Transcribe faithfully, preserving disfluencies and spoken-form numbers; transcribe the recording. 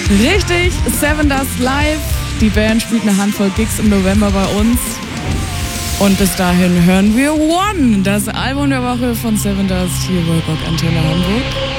Richtig, Sevendust live. Die Band spielt eine Handvoll Gigs im November bei uns. Und bis dahin hören wir One, das Album der Woche von Sevendust hier bei Rock Antenne Hamburg.